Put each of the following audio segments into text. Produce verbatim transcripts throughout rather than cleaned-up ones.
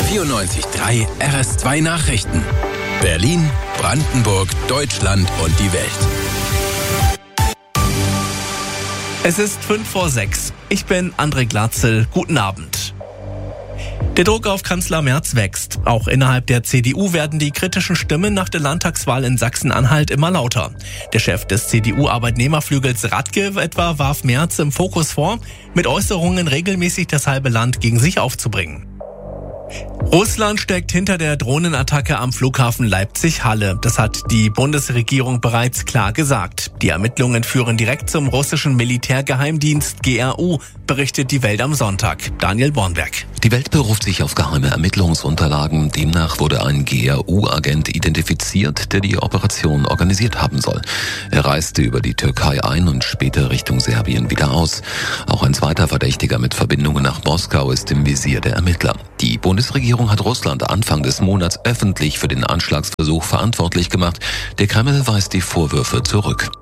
vierundneunzig Komma drei R S zwei Nachrichten. Berlin, Brandenburg, Deutschland und die Welt. Es ist fünf vor sechs. Ich bin André Glatzel. Guten Abend. Der Druck auf Kanzler Merz wächst. Auch innerhalb der C D U werden die kritischen Stimmen nach der Landtagswahl in Sachsen-Anhalt immer lauter. Der Chef des C D U-Arbeitnehmerflügels Radke etwa warf Merz im Fokus vor, mit Äußerungen regelmäßig das halbe Land gegen sich aufzubringen. Russland steckt hinter der Drohnenattacke am Flughafen Leipzig-Halle. Das hat die Bundesregierung bereits klar gesagt. Die Ermittlungen führen direkt zum russischen Militärgeheimdienst G R U, berichtet die Welt am Sonntag. Daniel Bornberg. Die Welt beruft sich auf geheime Ermittlungsunterlagen. Demnach wurde ein G R U-Agent identifiziert, der die Operation organisiert haben soll. Er reiste über die Türkei ein und später Richtung Serbien wieder aus. Auch ein zweiter Verdächtiger mit Verbindungen nach Moskau ist im Visier der Ermittler. Die Bundesregierung hat Russland Anfang des Monats öffentlich für den Anschlagsversuch verantwortlich gemacht. Der Kreml weist die Vorwürfe zurück.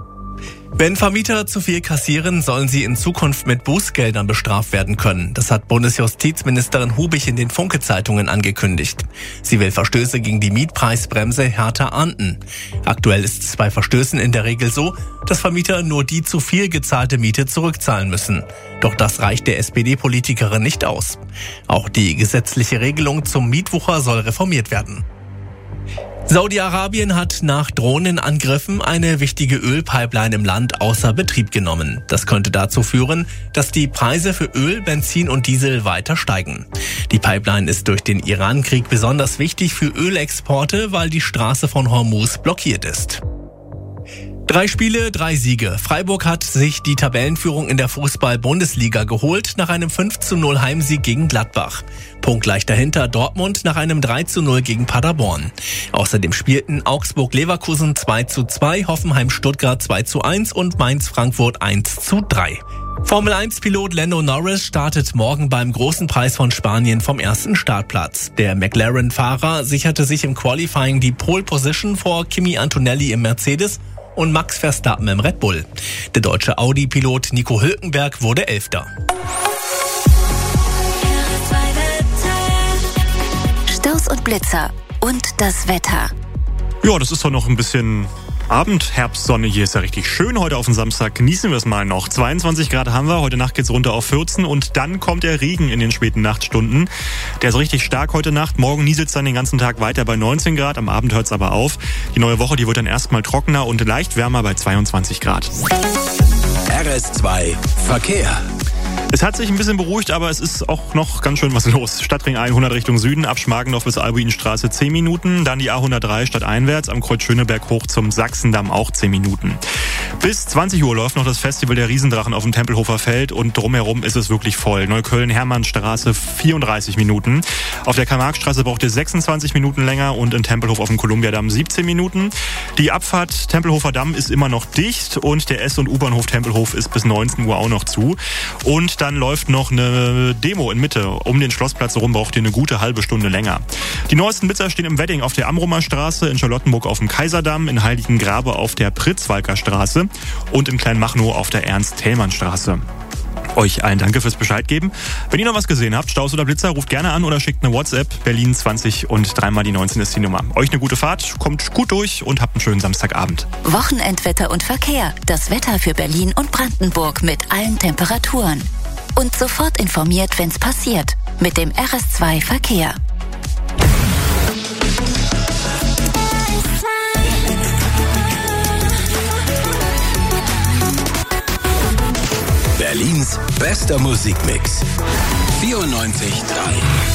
Wenn Vermieter zu viel kassieren, sollen sie in Zukunft mit Bußgeldern bestraft werden können. Das hat Bundesjustizministerin Hubich in den Funke-Zeitungen angekündigt. Sie will Verstöße gegen die Mietpreisbremse härter ahnden. Aktuell ist es bei Verstößen in der Regel so, dass Vermieter nur die zu viel gezahlte Miete zurückzahlen müssen. Doch das reicht der S P D-Politikerin nicht aus. Auch die gesetzliche Regelung zum Mietwucher soll reformiert werden. Saudi-Arabien hat nach Drohnenangriffen eine wichtige Ölpipeline im Land außer Betrieb genommen. Das könnte dazu führen, dass die Preise für Öl, Benzin und Diesel weiter steigen. Die Pipeline ist durch den Iran-Krieg besonders wichtig für Ölexporte, weil die Straße von Hormuz blockiert ist. Drei Spiele, drei Siege. Freiburg hat sich die Tabellenführung in der Fußball-Bundesliga geholt nach einem fünf zu null Heimsieg gegen Gladbach. Punktgleich dahinter Dortmund nach einem drei zu null gegen Paderborn. Außerdem spielten Augsburg-Leverkusen zwei zu zwei, Hoffenheim-Stuttgart zwei zu eins und Mainz-Frankfurt eins zu drei. Formel eins Pilot Lando Norris startet morgen beim Großen Preis von Spanien vom ersten Startplatz. Der McLaren-Fahrer sicherte sich im Qualifying die Pole Position vor Kimi Antonelli im Mercedes und Max Verstappen im Red Bull. Der deutsche Audi-Pilot Nico Hülkenberg wurde Elfter. Staus und Blitzer und das Wetter. Ja, das ist doch noch ein bisschen Abendherbstsonne. Hier ist ja richtig schön heute auf dem Samstag. Genießen wir es mal noch. zweiundzwanzig Grad haben wir. Heute Nacht geht's runter auf vierzehn und dann kommt der Regen in den späten Nachtstunden. Der ist richtig stark heute Nacht. Morgen nieselt's dann den ganzen Tag weiter bei neunzehn Grad. Am Abend hört's aber auf. Die neue Woche, die wird dann erstmal trockener und leicht wärmer bei zweiundzwanzig Grad. R S zwei Verkehr. Es hat sich ein bisschen beruhigt, aber es ist auch noch ganz schön was los. Stadtring hundert Richtung Süden, ab Schmargendorf bis Albuinstraße zehn Minuten. Dann die A hundertdrei stadteinwärts, am Kreuz Schöneberg hoch zum Sachsendamm auch zehn Minuten. Bis zwanzig Uhr läuft noch das Festival der Riesendrachen auf dem Tempelhofer Feld und drumherum ist es wirklich voll. Neukölln-Hermannstraße vierunddreißig Minuten. Auf der Karl-Marx-Straße braucht ihr sechsundzwanzig Minuten länger und in Tempelhof auf dem Kolumbiadamm siebzehn Minuten. Die Abfahrt Tempelhofer Damm ist immer noch dicht und der S- und U-Bahnhof Tempelhof ist bis neunzehn Uhr auch noch zu. Und dann läuft noch eine Demo in Mitte. Um den Schlossplatz herum braucht ihr eine gute halbe Stunde länger. Die neuesten Blitzer stehen im Wedding auf der Amrumer Straße, in Charlottenburg auf dem Kaiserdamm, in Heiligengrabe auf der Pritzwalker Straße und in Kleinmachnow auf der Ernst-Thälmann-Straße. Euch allen danke fürs Bescheid geben. Wenn ihr noch was gesehen habt, Staus oder Blitzer, ruft gerne an oder schickt eine WhatsApp. Berlin zwanzig und dreimal die neunzehn ist die Nummer. Euch eine gute Fahrt, kommt gut durch und habt einen schönen Samstagabend. Wochenendwetter und Verkehr. Das Wetter für Berlin und Brandenburg mit allen Temperaturen. Und sofort informiert, wenn's passiert. Mit dem R S zwei Verkehr. Berlins bester Musikmix. vierundneunzig Komma drei